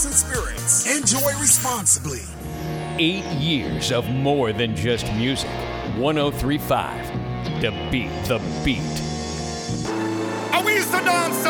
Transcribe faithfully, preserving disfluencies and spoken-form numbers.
and spirits. Enjoy responsibly. Eight years of more than just music. one oh three point five, The Beat, The Beat. I we used to dance